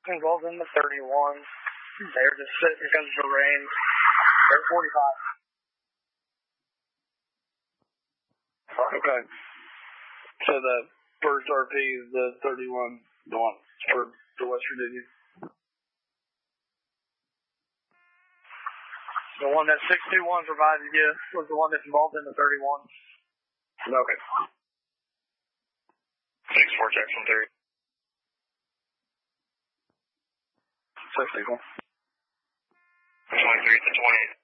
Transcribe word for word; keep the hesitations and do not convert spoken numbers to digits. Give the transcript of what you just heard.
involved in the thirty-one. They're just sitting because of the rain. They're forty-five. Okay. So the first R P is the thirty-one, the one for the West Virginia. The one that six two one provided you was the one that's involved in the thirty-one. Okay. six four Jackson three. six two one. twenty-three to twenty.